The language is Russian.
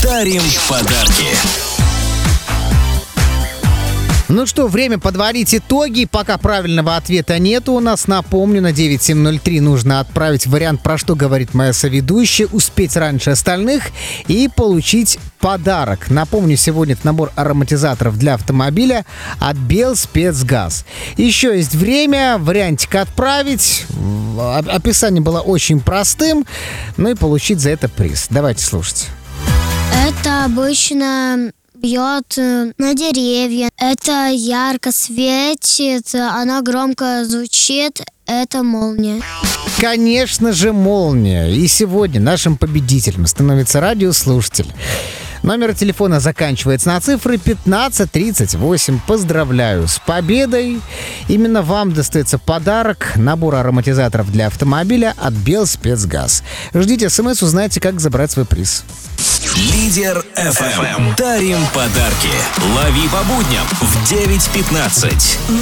дарим подарки. Ну что, время подводить итоги. Пока правильного ответа нету у нас. Напомню, на 9703 нужно отправить вариант, про что говорит моя соведущая, успеть раньше остальных и получить подарок. Напомню, сегодня это набор ароматизаторов для автомобиля от Белспецгаз. Еще есть время, вариантик отправить. Описание было очень простым. Ну и получить за это приз. Давайте слушать. Это обычно бьет на деревья. Это ярко светит, она громко звучит. Это молния. Конечно же, молния. И сегодня нашим победителем становится радиослушатель. Номер телефона заканчивается на цифры 1538. Поздравляю с победой. Именно вам достается подарок. Набор ароматизаторов для автомобиля от Белспецгаз. Ждите смс, узнаете, как забрать свой приз. Лидер FM. Дарим подарки. Лови по будням в 9:15.